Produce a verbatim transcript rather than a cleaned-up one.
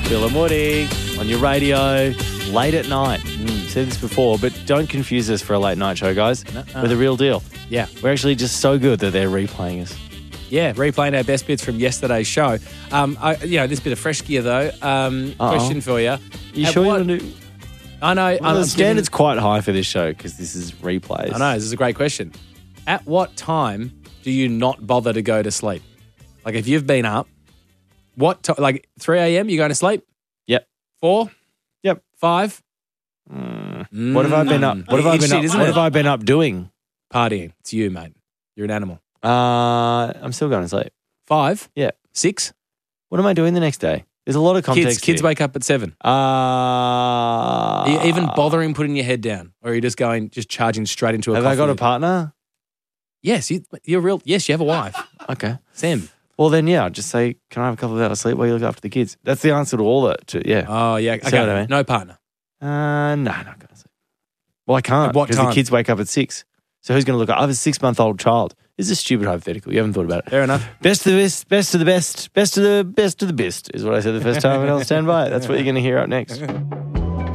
Bill and Woody on your radio, late at night. Mm, said this before, but don't confuse us for a late night show, guys. Nuh-uh. We're the real deal. Yeah. We're actually just so good that they're replaying us. Yeah, replaying our best bits from yesterday's show. Um, I, you know, this bit of fresh gear, though. Um, question for you. You At sure what- you want to do... I know. Well, I'm the standard's giving- quite high for this show because this is replays. I know, this is a great question. At what time do you not bother to go to sleep? Like, if you've been up, what time? Like, three a.m., you going to sleep? Yep. four? Yep. five? Mm. What have I been up? What have I It's been shit, up? isn't What it? have I been up doing? Partying. It's you, mate. You're an animal. Uh, I'm still going to sleep. Five? Yeah. Six? What am I doing the next day? There's a lot of context. Kids, kids here. wake up at seven. Uh, Are you even bothering putting your head down? Or are you just going, just charging straight into a Have coffee? I got a partner? Yes, you, you're real. Yes, you have a wife. Okay. Sam. Well, then, yeah, I'll just say, can I have a couple of hours sleep while you look after the kids? That's the answer to all that. To, yeah. Oh, yeah. See Okay. what I mean? No partner. Uh, no, not going to sleep. Well, I can't. At what because time? the kids wake up at six. So who's going to look up? I have a six-month-old child. This is a stupid hypothetical. You haven't thought about it. Fair enough. Best of the best, best of the best, best of the best of the best is what I said the first time, and I'll stand by it. That's what you're going to hear up next.